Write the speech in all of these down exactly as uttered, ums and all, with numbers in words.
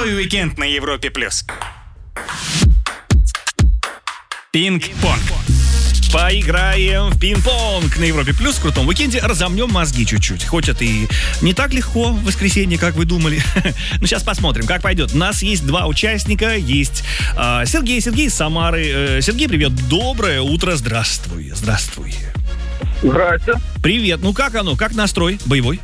Крутой уикенд на Европе плюс. Пинг-понг. Поиграем в пинг-понг на Европе плюс. В крутом уикенде разомнем мозги чуть-чуть. Хоть это и не так легко в воскресенье, как вы думали. Но сейчас посмотрим, как пойдет. У нас есть два участника. Есть э, Сергей. Сергей из Самары. Э, Сергей, привет. Доброе утро. Здравствуй. Здравствуй. Здрасте. Привет. Ну как оно? Как настрой? Боевой?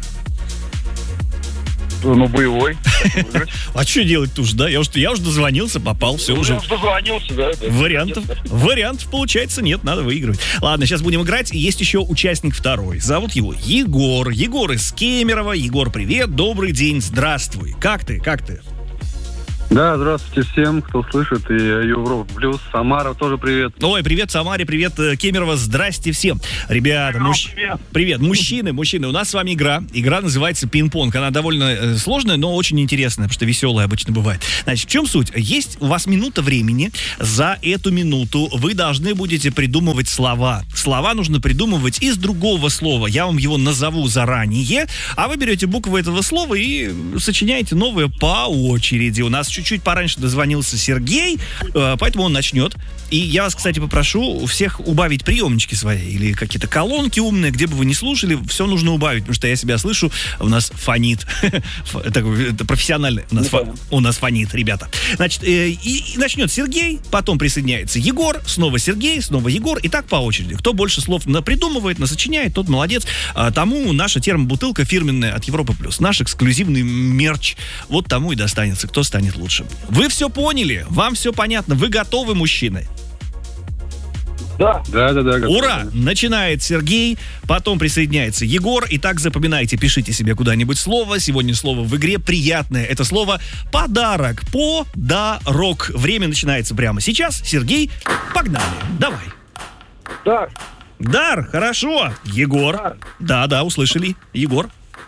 Ну, боевой. А что делать-то уж, да? Я уже, я уже дозвонился, попал, все уже. Дозвонился, да. Вариантов, вариантов, получается, нет, надо выигрывать. Ладно, сейчас будем играть. Есть еще участник второй. Зовут его Егор. Егор из Кемерово. Егор, привет, добрый день, здравствуй. Как ты, как ты? Да, здравствуйте всем, кто слышит, и Европа плюс, Самара тоже привет. Ой, привет Самаре, привет Кемерово, здрасте всем. Ребята, мужч... привет. привет, мужчины, мужчины, у нас с вами игра. Игра называется пинг-понг. Она довольно сложная, но очень интересная, потому что веселая обычно бывает. Значит, в чем суть? Есть у вас минута времени. За эту минуту вы должны будете придумывать слова. Слова нужно придумывать из другого слова. Я вам его назову заранее, а вы берете буквы этого слова и сочиняете новые по очереди. У нас чуть-чуть пораньше дозвонился Сергей, поэтому он начнет. И я вас, кстати, попрошу у всех убавить приемнички свои или какие-то колонки умные, где бы вы ни слушали, все нужно убавить, потому что я себя слышу, у нас фонит. Это профессионально. У нас, фо, у нас фонит, ребята. Значит, и, и начнет Сергей, потом присоединяется Егор, снова Сергей, снова Егор, и так по очереди. Кто больше слов напридумывает, насочиняет, тот молодец. Тому наша термобутылка фирменная от Европы плюс, наш эксклюзивный мерч, вот тому и достанется, кто станет лучше. Вы все поняли? Вам все понятно? Вы готовы, мужчины? Да. Да, да, да. Готовы. Ура! Начинает Сергей, потом присоединяется Егор. Итак, запоминайте, пишите себе куда-нибудь слово. Сегодня слово в игре приятное. Это слово подарок. Подарок. Время начинается прямо сейчас. Сергей, погнали. Давай. Дар. Дар, хорошо. Егор. Дар. Да, да, услышали. Егор.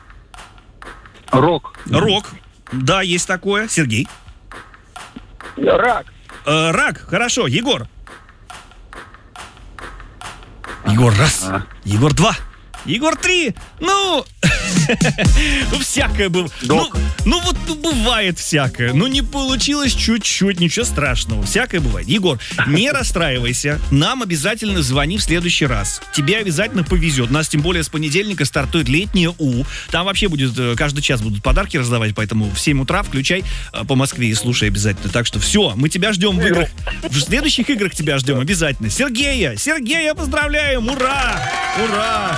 Рок. Рок. Да, есть такое. Сергей. Рак. Э, рак, хорошо. Егор. Егор раз. А. Егор два. Егор три. Ну, всякое было. Ну, ну вот ну, бывает всякое. Ну не получилось чуть-чуть, ничего страшного. Всякое бывает. Егор, не расстраивайся. Нам обязательно звони в следующий раз. Тебе обязательно повезет. У нас тем более с понедельника стартует летнее У. Там вообще будет, каждый час будут подарки раздавать, поэтому в семь утра включай по Москве и слушай обязательно. Так что все, мы тебя ждем в играх. В следующих играх тебя ждем обязательно. Сергея, Сергея поздравляем! Ура! Ура!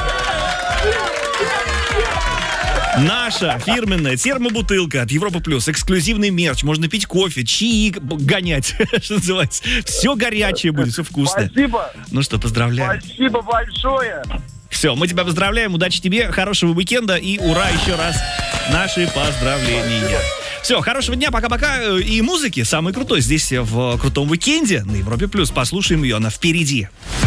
Наша фирменная термобутылка от Европа плюс, эксклюзивный мерч, можно пить кофе, чаи гонять, что называется. Все горячее будет, все вкусное. Спасибо. Ну что, поздравляем. Спасибо большое. Все, мы тебя поздравляем, удачи тебе, хорошего уикенда и ура еще раз. Наши поздравления. Все, хорошего дня, пока-пока. И музыки самой крутой здесь в крутом уикенде на Европе плюс. Послушаем ее, она впереди.